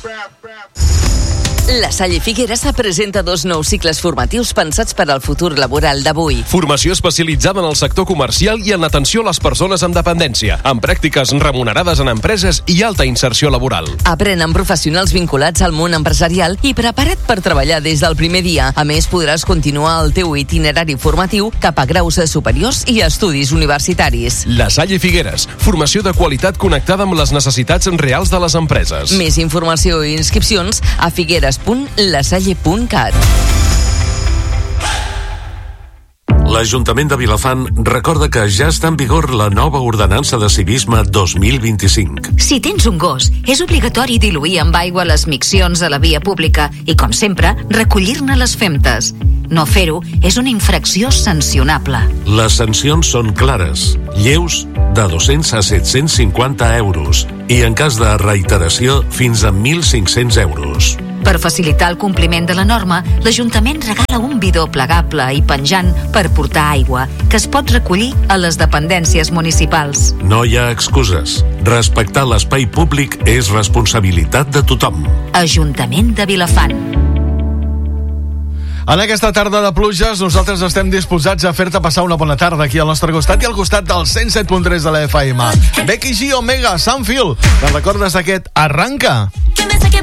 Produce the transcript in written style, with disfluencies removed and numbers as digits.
La Salle Figueres presenta 2 nous cicles formatius pensats per al futur laboral d'avui. Formació especialitzada en el sector comercial i en l'atenció a les persones amb dependència, amb pràctiques remunerades en empreses i alta inserció laboral. Aprèn amb professionals vinculats al món empresarial i preparat per treballar des del primer dia. A més, podràs continuar el teu itinerari formatiu cap a graus superiors i estudis universitaris. La Salle Figueres, formació de qualitat connectada amb les necessitats reals de les empreses. Més informació i inscripcions a figueres.lasalle.cat. L'Ajuntament de Vilafant recorda que ja està en vigor la nova ordenança de civisme 2025. Si tens un gos, és obligatori diluir amb aigua les miccions a la via pública i, com sempre, recollir-ne les femtes. No fer-ho és una infracció sancionable. Les sancions són clares, lleus, de 200 a 750 euros i, en cas de reiteració, fins a 1.500 euros. Per facilitar el compliment de la norma, l'Ajuntament regala un bidó plegable i penjant per portar aigua, que es pot recollir a les dependències municipals. No hi ha excuses. Respectar l'espai públic és responsabilitat de tothom. Ajuntament de Vilafant. En aquesta tarda de pluges, nosaltres estem disposats a fer-te passar una bona tarda aquí al nostre costat i al costat del 107.3 de la FM. Becky G, Omega, Sunfield. Te'n recordes d'aquest Arranca?